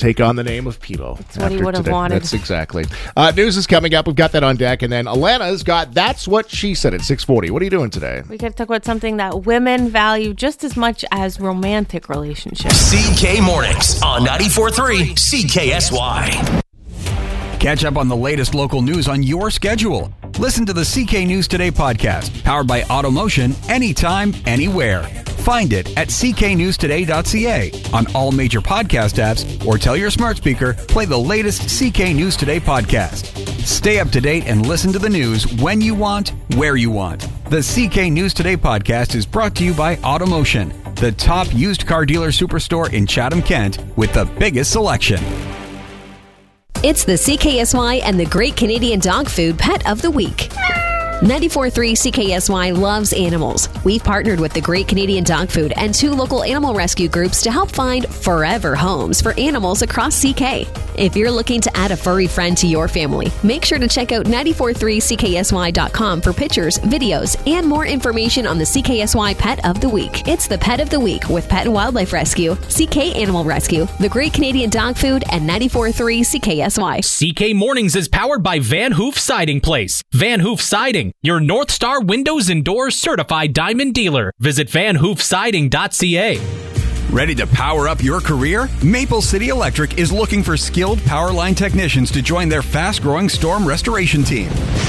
take on the name of Pilo. That's what he would have wanted. That's exactly. News is coming up. We've got that on deck. And then Alana's got That's What She Said at 6:40. What are you doing today? We got to talk about something that women value just as much as romantic relationships. CK Mornings on 94.3 CKSY. Catch up on the latest local news on your schedule. Listen to the CK News Today podcast, powered by Automotion, anytime, anywhere. Find it at cknewstoday.ca on all major podcast apps, or tell your smart speaker, play the latest CK News Today podcast. Stay up to date and listen to the news when you want, where you want. The CK News Today podcast is brought to you by Automotion, the top used car dealer superstore in Chatham, Kent, with the biggest selection. It's the CKSY and the Great Canadian Dog Food Pet of the Week. 94.3 CKSY loves animals. We've partnered with the Great Canadian Dog Food and 2 local animal rescue groups to help find forever homes for animals across CK. If you're looking to add a furry friend to your family, make sure to check out 943CKSY.com for pictures, videos, and more information on the CKSY Pet of the Week. It's the Pet of the Week with Pet and Wildlife Rescue, CK Animal Rescue, the Great Canadian Dog Food, and 94.3 CKSY. CK Mornings is powered by Van Hoof Siding Place. Van Hoof Siding, your North Star Windows and Doors certified diamond dealer. Visit vanhoofsiding.ca. Ready to power up your career? Maple City Electric is looking for skilled power line technicians to join their fast-growing storm restoration team.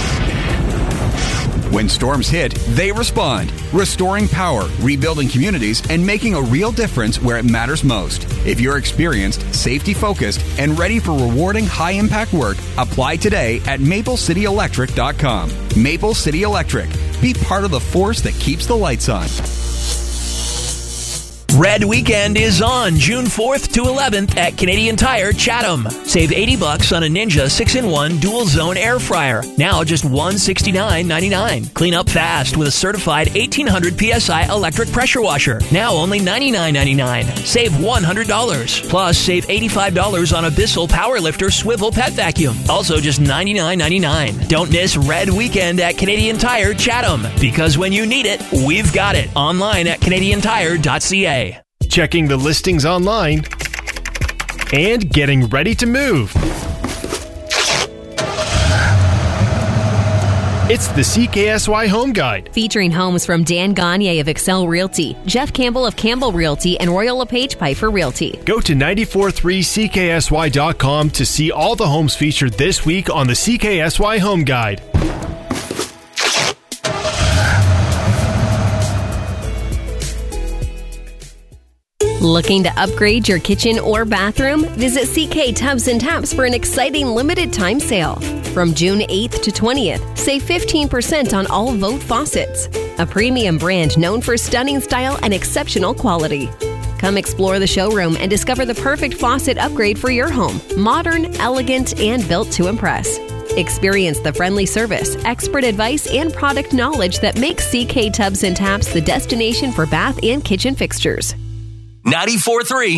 When storms hit, they respond, restoring power, rebuilding communities, and making a real difference where it matters most. If you're experienced, safety-focused, and ready for rewarding high-impact work, apply today at MapleCityElectric.com. Maple City Electric. Be part of the force that keeps the lights on. Red Weekend is on June 4th to 11th at Canadian Tire Chatham. Save $80 on a Ninja 6-in-1 dual zone air fryer. Now just $169.99. Clean up fast with a certified 1800 PSI electric pressure washer. Now only $99.99. Save $100. Plus save $85 on a Bissell Powerlifter swivel pet vacuum. Also just $99.99. Don't miss Red Weekend at Canadian Tire Chatham. Because when you need it, we've got it. Online at CanadianTire.ca. Checking the listings online, and getting ready to move. It's the CKSY Home Guide. Featuring homes from Dan Gagne of Excel Realty, Jeff Campbell of Campbell Realty, and Royal LePage Piper Realty. Go to 943CKSY.com to see all the homes featured this week on the CKSY Home Guide. Looking to upgrade your kitchen or bathroom? Visit CK Tubs and Taps for an exciting limited time sale. From June 8th to 20th, save 15% on all Vote faucets, a premium brand known for stunning style and exceptional quality. Come explore the showroom and discover the perfect faucet upgrade for your home. Modern, elegant, and built to impress. Experience the friendly service, expert advice, and product knowledge that makes CK Tubs and Taps the destination for bath and kitchen fixtures. 94.3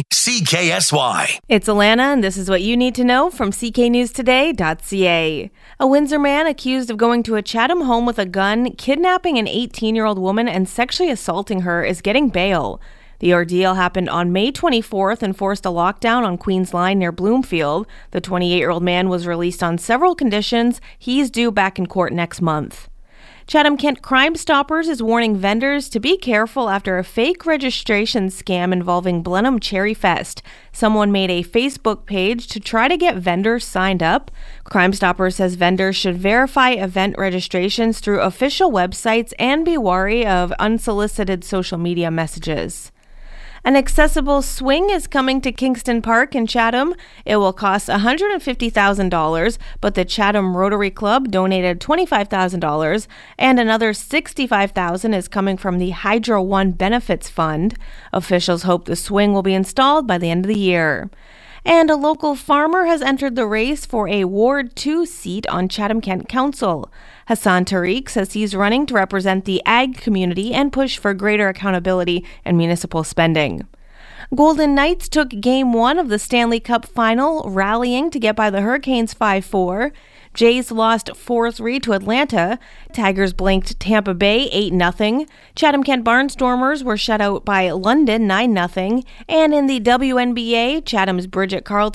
CKSY. It's Alana, and this is what you need to know from cknewstoday.ca. A Windsor man accused of going to a Chatham home with a gun, kidnapping an 18-year-old woman, and sexually assaulting her is getting bail. The ordeal happened on May 24th and forced a lockdown on Queen's Line near Bloomfield. The 28-year-old man was released on several conditions. He's due back in court next month. Chatham Kent Crime Stoppers is warning vendors to be careful after a fake registration scam involving Blenheim Cherry Fest. Someone made a Facebook page to try to get vendors signed up. Crime Stoppers says vendors should verify event registrations through official websites and be wary of unsolicited social media messages. An accessible swing is coming to Kingston Park in Chatham. It will cost $150,000, but the Chatham Rotary Club donated $25,000, and another $65,000 is coming from the Hydro One Benefits Fund. Officials hope the swing will be installed by the end of the year. And a local farmer has entered the race for a Ward 2 seat on Chatham Kent Council. Hassan Tariq says he's running to represent the ag community and push for greater accountability in municipal spending. Golden Knights took Game 1 of the Stanley Cup Final, rallying to get by the Hurricanes 5-4. Jays lost 4-3 to Atlanta. Tigers blanked Tampa Bay 8-0. Chatham Kent Barnstormers were shut out by London 9-0. And in the WNBA, Chatham's Bridget Carlton